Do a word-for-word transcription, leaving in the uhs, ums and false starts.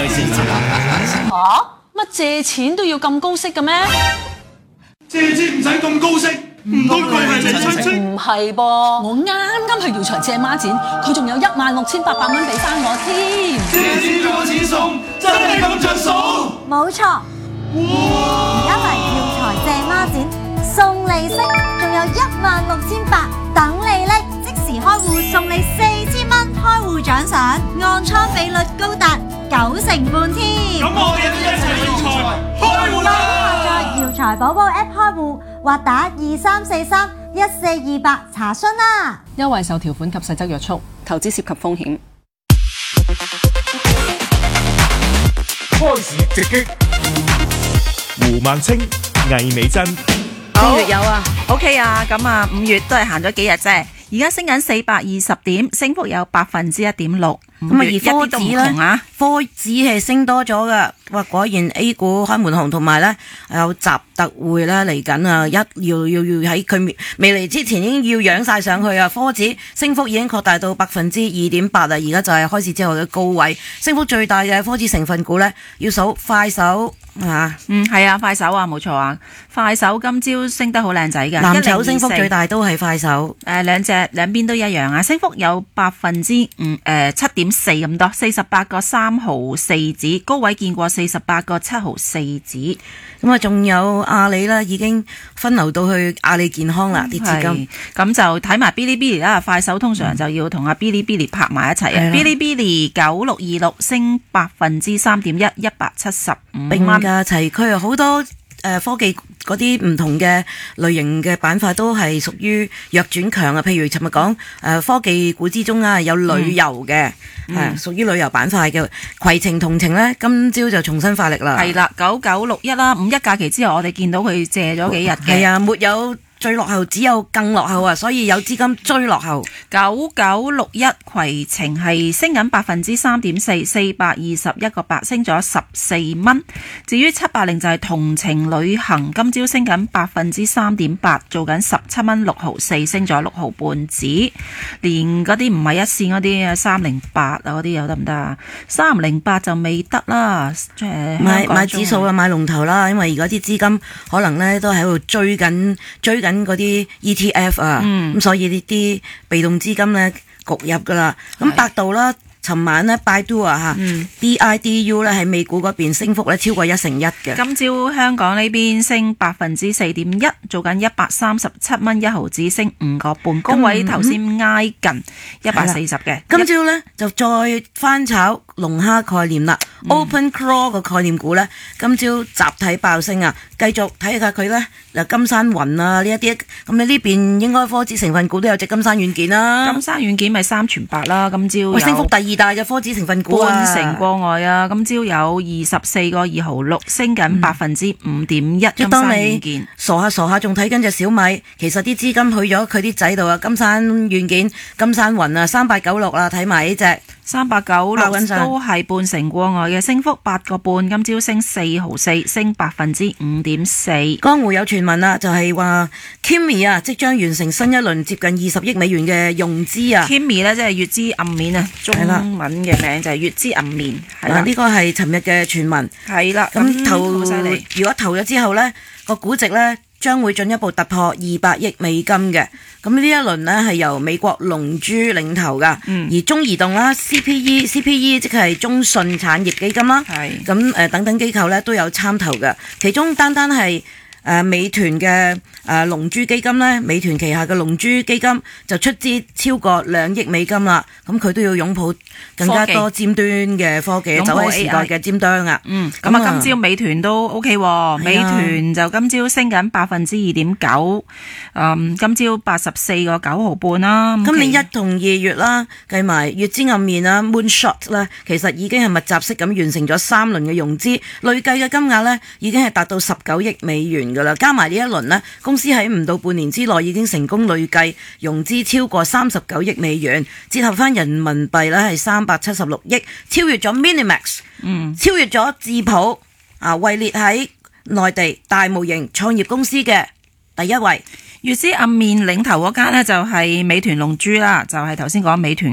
佢先。 吓？乜借錢都要咁高息嘅咩？ 借錢唔使咁高息，唔通佢係你親戚？ 唔係噃，我啱啱去耀才借孖展，佢仲有一萬六千八百蚊俾翻我添。 借錢攞錢送，真係咁着數？ 冇錯，而家嚟耀才借孖展，送利息，仲有一萬六千八等你拎，即時開戶送你四千蚊開戶獎賞，按倉比率高達九成半添。 咁我哋都一齊耀才開戶啦！ 在耀才寶寶 App 開戶或打二三四三一四二八查詢啦。 優惠受條款及細則約束，投資涉及風險。 開市直擊，胡孟青、魏美珍。 五月有啊 ，OK 啊，咁啊，五月都係行咗幾日啫，而家升緊四百二十點，升幅有百分之一點六。 咁啊，而科指咧，科指係升多咗噶。哇，果然 A 股開門紅，同埋咧有習特會咧嚟緊啊！一要要要喺佢未嚟之前已經要揚晒上去啊！科指升幅已經擴大到百分之二點八啦，而家就係開市之後嘅高位，升幅最大嘅科指成分股咧，要數快手啊， 嗯，係啊，快手啊，冇錯啊，快手今朝升得好靚仔嘅， 藍籌升幅最大都係快手， 誒兩隻兩邊都一樣啊，升幅有百分之五誒七點四咁多，四十八個三毫四子，高位見過四十八個七毫四子。 咁啊，仲有阿里啦，已經分流到去阿里健康啦，啲資金。 咁就睇埋 Bilibili 啦，快手通常就要同阿 Bilibili 拍埋一齊啊。Bilibili 九六二六升百分之三點一，一百七十五蚊。 並駕齊驅啊，好多。誒科技嗰啲唔同嘅類型嘅板塊都係屬於弱轉強啊！譬如尋日講誒科技股之中啊，有旅遊嘅，係、嗯、屬於旅遊板塊嘅攜程同程咧，今朝就重新發力啦。 係啦，九九六一啦，五一假期之後，我哋見到佢借咗幾日嘅。 係啊，沒有最落後，只有更落後啊！所以有資金追落後。 九九六一攜程係升緊百分之三點四，四百二十一個八，升咗十四蚊。至於七八零就係同程旅行，今朝升緊百分之三點八，做緊十七蚊六毫四，升咗六毫半子。連嗰啲唔係一線嗰啲啊，三零八啊嗰啲有得唔得啊？三零八就未得啦。即係買買指數啊，買龍頭啦，因為而家啲資金可能咧都喺度追緊追緊。嗰啲 E T F 啊，咁、嗯、所以呢啲被動資金咧焗入噶啦。咁百度啦，尋晚咧百度啊吓、嗯、B I D U 咧喺美股嗰邊升幅咧超過一成一嘅。 今朝香港呢邊升百分之四點一，做緊一百三十七蚊一毫子，升五個半，高位頭先挨近一百四十嘅。 今朝咧就再翻炒龍蝦概念啦、嗯、，Open Crawl 個概念股咧，今朝集體爆升啊！繼續睇下佢咧，嗱金山雲啊呢一啲，咁你呢邊應該科指成分股都有隻金山軟件啦。 金山軟件咪三全八啦，今朝升幅第二大嘅科指成分股啊， 半成過外啊！今朝有二十四個二毫六，升緊百分之五點一。金山軟件傻下傻下，仲睇緊隻小米，其實啲資金去咗佢啲仔度啊！金山軟件、金山雲啊，三八九六啊，睇埋呢隻。 三百九六都係半成過外嘅升幅，八個半，今朝升四毫四，升百分之五點四。 江湖有傳聞啦，就係話 Kimi 啊，即將完成新一輪接近二十億美元嘅融資啊。 Kimi 呢，即係月資暗面啊，中文嘅名就係月資暗面。係啦， 呢個係尋日嘅傳聞。 係啦， 咁投如果投咗之後呢，個估值呢，將會進一步突破二百億美金嘅，咁呢一輪呢係由美國龍珠領頭噶、嗯，而中移動啦、C P E、C P E 即係中信產業基金啦，咁誒等等機構呢都有參投嘅，其中單單係誒美團嘅誒龍珠基金咧，美團旗下嘅龍珠基金就出資超過兩億美金啦，咁佢都要擁抱更加多尖端嘅科技，走喺時代嘅尖端啊！ 嗯，咁啊，今朝美團都 OK 喎，美團就今朝升緊百分之二點九，嗯，今朝八十四個九毫半啦。 今年一同二月啦，計埋月之暗面啦 ，Moonshot 啦，其實已經係密集式咁完成咗三輪嘅融資，累計嘅金額咧已經係達到十九億美元噶啦，加埋呢一輪咧，公司喺唔到半年之內已經成功累計融資超過三十九億美元，折合翻人民幣咧係三百七十六億，超越咗 Minimax， 嗯，超越咗智譜啊，位列喺內地大模型創業公司嘅第一位。 月資暗面領頭嗰間呢就係美團龍珠啦，就係頭先講美團。